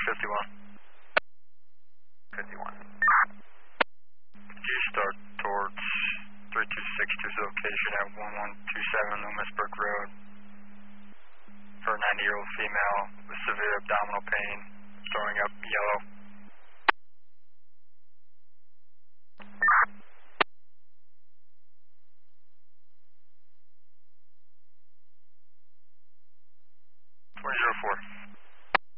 51. G-Star towards 326 to his location at 1127 Loomisburg Road for a 90-year-old female with severe abdominal pain, throwing up yellow. .4